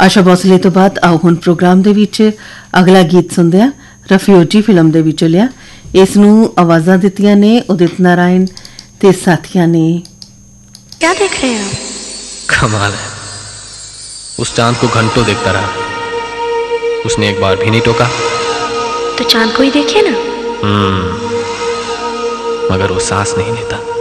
आशा भोसले तो बाद आओ हुण प्रोग्राम दे विच अगला गीत सुनदे आ। रफियोजी फिल्म दे विच चलिया। इस नूं आवाज़ां दित्तियां ने उदित नारायण ते साथियां ने। क्या देख रहे हैं आप? कमाल है, उस चांद को घंटों देखता रहा, उसने एक बार भी नहीं टोका। तो चांद को ही देखिए ना। मगर वो सांस नहीं लेता।